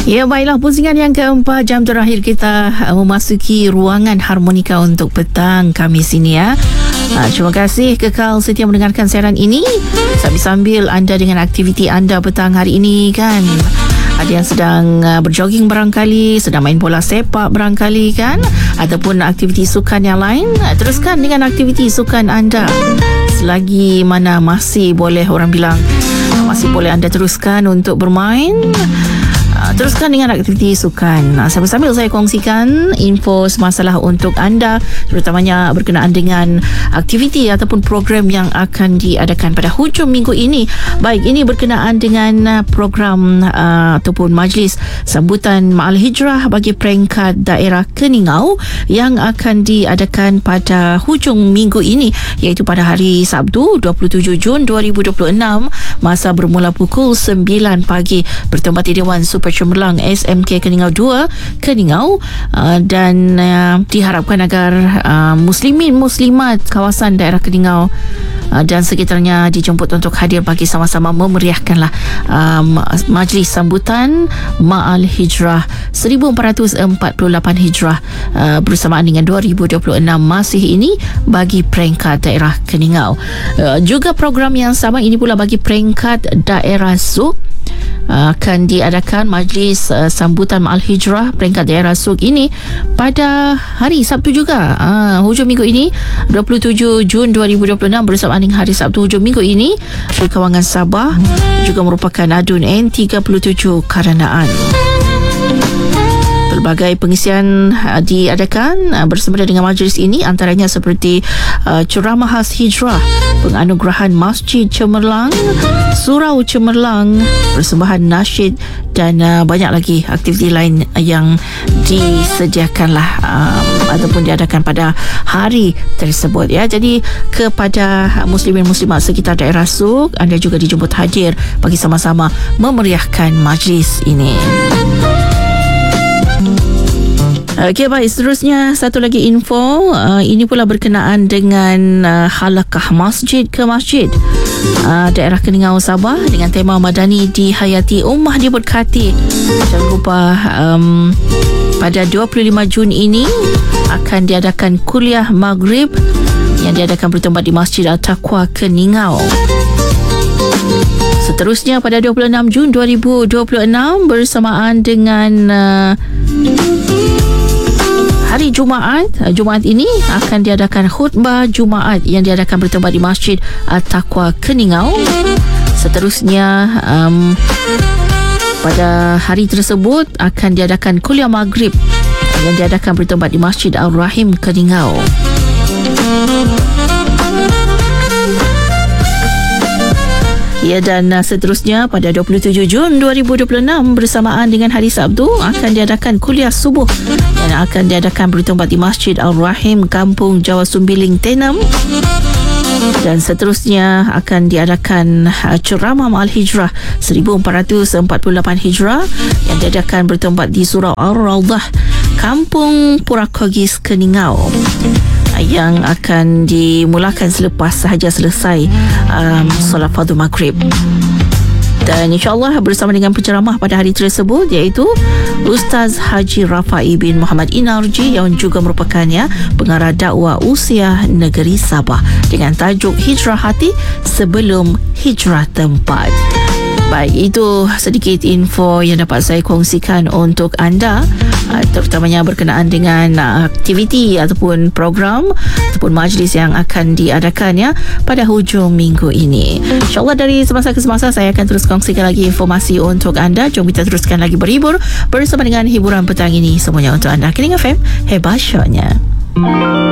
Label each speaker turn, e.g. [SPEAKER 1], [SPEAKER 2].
[SPEAKER 1] Ya, baiklah, pusingan yang keempat, jam terakhir kita memasuki ruangan harmonika untuk petang Khamis ini ya. Terima kasih kekal setia mendengarkan siaran ini sambil anda dengan aktiviti anda petang hari ini kan. Ada yang sedang berjoging barangkali, sedang main bola sepak barangkali kan, ataupun aktiviti sukan yang lain. Teruskan dengan aktiviti sukan anda selagi mana masih boleh, orang bilang masih boleh anda teruskan untuk bermain. Teruskan dengan aktiviti sukan. Sambil-sambil saya kongsikan info semasalah untuk anda, terutamanya berkenaan dengan aktiviti ataupun program yang akan diadakan pada hujung minggu ini. Baik, ini berkenaan dengan program ataupun majlis sambutan Ma'al Hijrah bagi peringkat daerah Keningau yang akan diadakan pada hujung minggu ini, iaitu pada hari Sabtu 27 Jun 2026, masa bermula pukul 9 pagi bertempat di Dewan Super Cemerlang SMK Keningau 2 Keningau, dan diharapkan agar muslimin muslimat kawasan daerah Keningau dan sekitarnya dijemput untuk hadir bagi sama-sama memeriahkanlah majlis sambutan Ma'al Hijrah 1448 Hijrah bersamaan dengan 2026 masih ini bagi peringkat daerah Keningau. Juga program yang sama ini pula bagi peringkat daerah Zug, akan diadakan majlis sambutan Ma'al Hijrah peringkat daerah Zug ini pada hari Sabtu juga, hujung minggu ini 27 Jun 2026 bersamaan dengan hari Sabtu hujung minggu ini di Kawangan Sabah, juga merupakan adun N37 Karanaan. Pelbagai pengisian diadakan bersama dengan majlis ini, antaranya seperti ceramah khas hijrah, penganugerahan Masjid Cemerlang, Surau Cemerlang, persembahan nasyid dan banyak lagi aktiviti lain yang disediakanlah ataupun diadakan pada hari tersebut ya. Jadi kepada muslimin muslimat sekitar daerah Zug, anda juga dijemput hadir bagi sama-sama memeriahkan majlis ini. Okey, baik, seterusnya satu lagi info, ini pula berkenaan dengan halakah masjid ke masjid daerah Keningau Sabah dengan tema Madani Dihayati, Ummah Diberkati. Jangan lupa pada 25 Jun ini akan diadakan kuliah maghrib yang diadakan bertempat di Masjid Al-Taqwa Keningau. Seterusnya pada 26 Jun 2026 bersamaan dengan hari Jumaat ini akan diadakan khutbah Jumaat yang diadakan bertempat di Masjid Al-Taqwa Keningau. Seterusnya pada hari tersebut akan diadakan kuliah maghrib yang diadakan bertempat di Masjid Al-Rahim Keningau. Ya, dan seterusnya pada 27 Jun 2026 bersamaan dengan hari Sabtu akan diadakan kuliah subuh yang akan diadakan bertempat di Masjid Al-Rahim Kampung Jawa Sumbiling Tenem. Dan seterusnya akan diadakan ceramah Ma'al Hijrah 1448 Hijrah yang diadakan bertempat di Surau Ar-Rawdah Kampung Purakogis Keningau, yang akan dimulakan selepas sahaja selesai solat fardu maghrib. Dan insyaAllah bersama dengan penceramah pada hari tersebut, iaitu Ustaz Haji Rafai bin Muhammad Inarji yang juga merupakannya pengarah dakwah usia negeri Sabah dengan tajuk Hijrah Hati Sebelum Hijrah Tempat. Baik, itu sedikit info yang dapat saya kongsikan untuk anda, terutamanya berkenaan dengan aktiviti ataupun program ataupun majlis yang akan diadakan ya pada hujung minggu ini. InsyaAllah dari semasa ke semasa saya akan terus kongsikan lagi informasi untuk anda. Jom kita teruskan lagi berhibur bersama dengan hiburan petang ini, semuanya untuk anda. Kening FM, hebat syoknya.